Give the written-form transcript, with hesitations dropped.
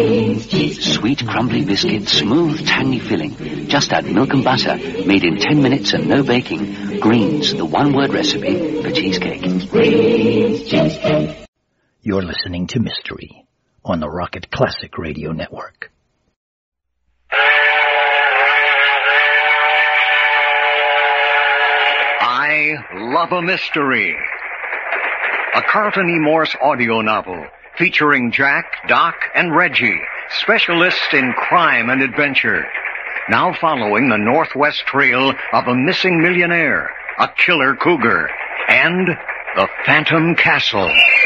Sweet, crumbly biscuit, smooth, tangy filling. Just add milk and butter, made in 10 minutes and no baking. Greens, the one-word recipe for cheesecake. Greens cheesecake. You're listening to Mystery on the Rocket Classic Radio Network. I Love a Mystery. A Carlton E. Morse audio novel featuring Jack, Doc, and Reggie, specialists in crime and adventure. Now following the Northwest trail of a missing millionaire, a killer cougar, and the Phantom Castle.